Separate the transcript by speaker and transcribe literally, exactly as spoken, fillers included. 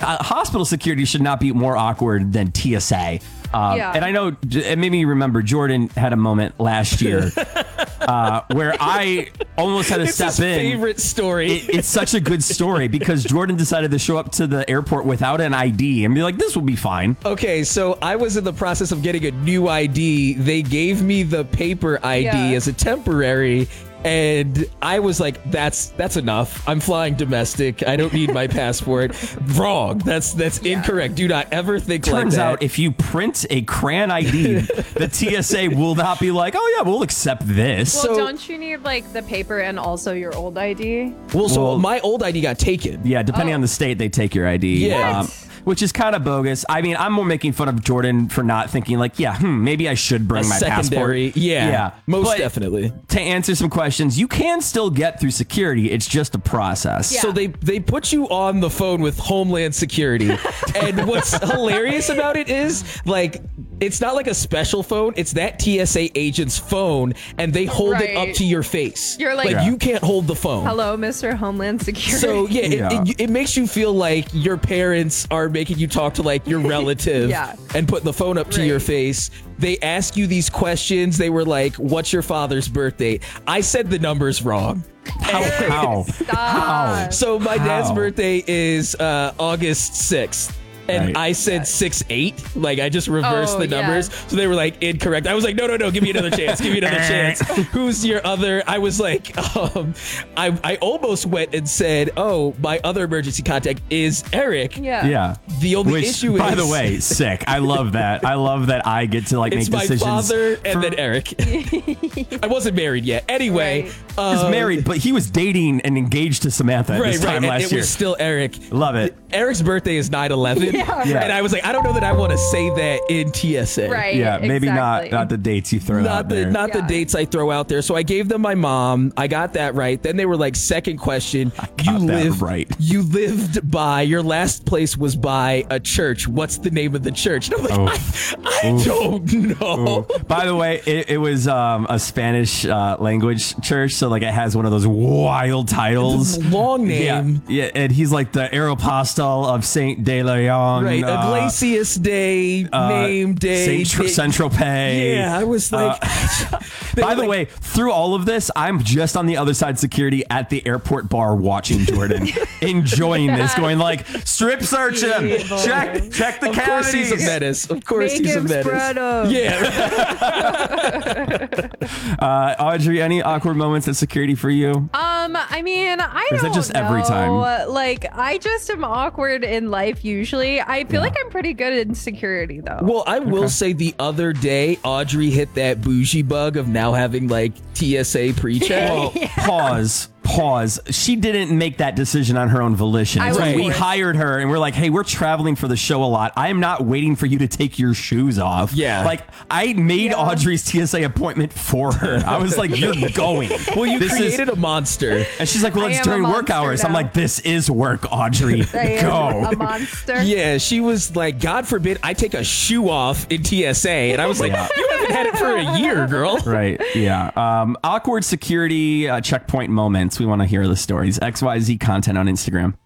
Speaker 1: uh, hospital security should not be more awkward than T S A. Um,
Speaker 2: Yeah.
Speaker 1: And I know it made me remember Jordan had a moment last year uh, where I almost had to
Speaker 3: It's
Speaker 1: step
Speaker 3: his
Speaker 1: in.
Speaker 3: favorite story.
Speaker 1: It, it's such a good story because Jordan decided to show up to the airport without an I D and be like, this will be fine.
Speaker 3: Okay, so I was in the process of getting a new I D. They gave me the paper I D
Speaker 2: Yeah.
Speaker 3: as a temporary. And I was like, that's that's enough. I'm flying domestic. I don't need my passport. Wrong. That's that's
Speaker 2: Yeah.
Speaker 3: incorrect. Do not ever think like
Speaker 1: Turns
Speaker 3: that.
Speaker 1: out if you print a crayon I D, the T S A will not be like, oh, yeah, we'll accept this.
Speaker 2: Well,
Speaker 3: So-
Speaker 2: don't you need like the paper and also your old I D?
Speaker 3: well, so
Speaker 1: Well-
Speaker 3: my old I D got taken.
Speaker 1: Yeah, depending
Speaker 2: Oh.
Speaker 1: on the state, they take your I D.
Speaker 3: Yeah.
Speaker 1: Um, which is kind of bogus. I mean, I'm more making fun of Jordan for not thinking like, yeah, hmm, maybe I should bring
Speaker 3: A
Speaker 1: my
Speaker 3: secondary.
Speaker 1: passport.
Speaker 3: Yeah.
Speaker 1: Yeah.
Speaker 3: Most
Speaker 1: But
Speaker 3: definitely.
Speaker 1: To answer some questions, you can still get through security. It's just a process.
Speaker 2: Yeah.
Speaker 3: So they they put you on the phone with Homeland Security. And what's hilarious about it is like it's not like a special phone. It's that T S A agent's phone and they hold it
Speaker 2: Right.
Speaker 3: up to your face.
Speaker 2: You're like-
Speaker 3: like you can't hold the phone.
Speaker 2: Hello, Mister Homeland Security.
Speaker 3: So yeah,
Speaker 1: Yeah.
Speaker 3: It, it, it makes you feel like your parents are making you talk to like your relative
Speaker 2: Yeah.
Speaker 3: and putting the phone up to your
Speaker 2: Right.
Speaker 3: face. They ask you these questions. They were like, "What's your father's birthday?" I said the numbers wrong.
Speaker 1: How? How?
Speaker 2: Stop.
Speaker 3: So my dad's
Speaker 1: How?
Speaker 3: birthday is uh, August sixth. And
Speaker 1: Right.
Speaker 3: I said six eight, like I just reversed
Speaker 2: Oh,
Speaker 3: the numbers.
Speaker 2: yeah.
Speaker 3: So they were like incorrect. I was like, no, no, no, give me another chance, give me another chance. Who's your other? I was like, um, I I almost went and said, oh, my other emergency contact is Eric.
Speaker 2: Yeah.
Speaker 1: Yeah.
Speaker 3: The only
Speaker 1: Which,
Speaker 3: issue
Speaker 1: by
Speaker 3: is,
Speaker 1: the way, sick. I love that. I love that I get to like
Speaker 3: it's
Speaker 1: make
Speaker 3: my
Speaker 1: decisions.
Speaker 3: father and
Speaker 1: for-
Speaker 3: then Eric. I wasn't married yet. Anyway,
Speaker 2: Right.
Speaker 3: um,
Speaker 1: He's married, but he was dating and engaged to Samantha
Speaker 3: Right,
Speaker 1: this time
Speaker 3: right. And
Speaker 1: last
Speaker 3: it
Speaker 1: year.
Speaker 3: was still Eric.
Speaker 1: Love it.
Speaker 3: Eric's birthday is nine eleven.
Speaker 2: Yeah.
Speaker 1: Yeah.
Speaker 3: And I was like, I don't know that I want to say that in T S A.
Speaker 2: Right.
Speaker 1: Yeah, maybe
Speaker 2: exactly.
Speaker 1: not not the dates you throw
Speaker 3: Not
Speaker 1: out
Speaker 3: the
Speaker 1: there.
Speaker 3: not the
Speaker 2: Yeah.
Speaker 3: dates I throw out there. So I gave them my mom. I got that right. Then they were like, second question.
Speaker 1: got
Speaker 3: you
Speaker 1: that
Speaker 3: lived
Speaker 1: right.
Speaker 3: You lived by your last place was by a church. What's the name of the church? And I'm like,
Speaker 1: Oof.
Speaker 3: I, I don't know.
Speaker 1: Ooh. By the way, it, it was um, a Spanish uh, language church, so like it has one of those wild titles.
Speaker 3: Long name.
Speaker 1: Yeah, yeah, and he's like the Aeropostale of Saint De Leon.
Speaker 3: Right,
Speaker 1: uh,
Speaker 3: Iglesias Day,
Speaker 1: uh,
Speaker 3: name day.
Speaker 1: Saint Tr-
Speaker 3: day-
Speaker 1: Central Pay.
Speaker 3: Yeah, I was like. they
Speaker 1: By
Speaker 3: were
Speaker 1: the
Speaker 3: like-
Speaker 1: way, through all of this, I'm just on the other side security at the airport bar watching Jordan, enjoying this, going like, strip search him,
Speaker 2: Evil.
Speaker 1: check, check the
Speaker 3: of course he's a
Speaker 1: cavities.
Speaker 3: menace. Of course
Speaker 2: Make
Speaker 3: he's a
Speaker 2: him
Speaker 3: menace.
Speaker 2: spread 'em.
Speaker 3: Yeah.
Speaker 1: Uh, Audrey, any awkward moments at security for you?
Speaker 2: Um, I mean, I
Speaker 1: Or is
Speaker 2: don't
Speaker 1: that just every time?
Speaker 2: know. Like, I just am awkward in life usually. I feel like I'm pretty good in security though.
Speaker 3: Well, I will say the other day, Audrey hit that bougie bug of now having like T S A pre-check.
Speaker 1: Well, pause. Pause. She didn't make that decision on her own volition.
Speaker 2: I
Speaker 1: So
Speaker 3: was
Speaker 1: we
Speaker 2: forced.
Speaker 1: hired her and we're like, hey, we're traveling for the show a lot. I am not waiting for you to take your shoes off.
Speaker 3: Yeah.
Speaker 1: Like, I made
Speaker 2: Yeah.
Speaker 1: Audrey's T S A appointment for her. I was like, you're going.
Speaker 3: Well, you
Speaker 1: This is-
Speaker 3: created a monster.
Speaker 1: And she's like, well,
Speaker 2: I
Speaker 1: it's
Speaker 2: am a
Speaker 1: during work
Speaker 2: monster
Speaker 1: hours. I'm
Speaker 2: now.
Speaker 1: like, this is work, Audrey.
Speaker 2: I am
Speaker 1: Go.
Speaker 2: a monster.
Speaker 3: Yeah, she was like, God forbid I take a shoe off in T S A. And I was like,
Speaker 1: Yeah.
Speaker 3: you haven't had it for a year, girl.
Speaker 1: Right. Yeah. Um, awkward security uh, checkpoint moments. We want to hear the stories. X Y Z content on Instagram.